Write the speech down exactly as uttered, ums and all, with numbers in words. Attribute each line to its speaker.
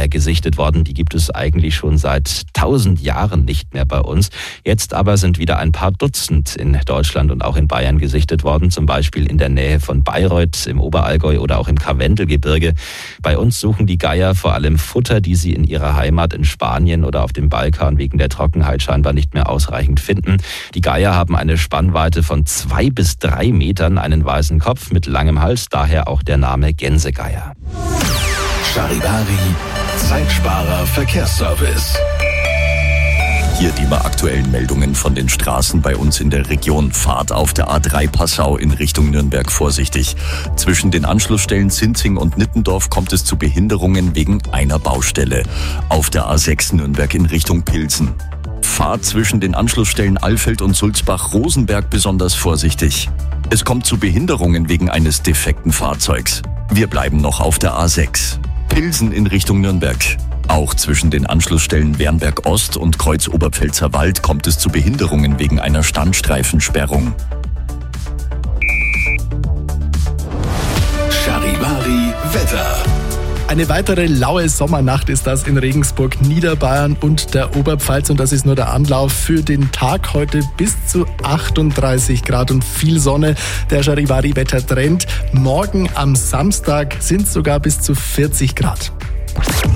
Speaker 1: mehr gesichtet worden. Die gibt es eigentlich schon seit tausend Jahren nicht mehr bei uns. Jetzt aber sind wieder ein paar Dutzend in Deutschland und auch in Bayern gesichtet worden, zum Beispiel in der Nähe von Bayreuth im Oberallgäu oder auch im Karwendelgebirge. Bei uns suchen die Geier vor allem Futter, die sie in ihrer Heimat in Spanien oder auf dem Balkan wegen der Trockenheit scheinbar nicht mehr ausreichend finden. Die Geier haben eine Spannweite von zwei bis drei Metern, einen weißen Kopf mit langem Hals, daher auch der Name Gänsegeier.
Speaker 2: Charivari, Zeitsparer Verkehrsservice.
Speaker 3: Hier die mal aktuellen Meldungen von den Straßen bei uns in der Region. Fahrt auf der A drei Passau in Richtung Nürnberg vorsichtig. Zwischen den Anschlussstellen Sinzing und Nittendorf kommt es zu Behinderungen wegen einer Baustelle. Auf der A sechs Nürnberg in Richtung Pilsen. Fahrt zwischen den Anschlussstellen Alfeld und Sulzbach-Rosenberg besonders vorsichtig. Es kommt zu Behinderungen wegen eines defekten Fahrzeugs. Wir bleiben noch auf der A sechs. Pilsen in Richtung Nürnberg. Auch zwischen den Anschlussstellen Wernberg Ost und Kreuz Oberpfälzer Wald kommt es zu Behinderungen wegen einer Standstreifensperrung.
Speaker 2: Charivari Wetter.
Speaker 4: Eine weitere laue Sommernacht ist das in Regensburg, Niederbayern und der Oberpfalz. Und das ist nur der Anlauf für den Tag. Heute bis zu achtunddreißig Grad und viel Sonne. Der Charivari-Wettertrend. Morgen am Samstag sind sogar bis zu vierzig Grad.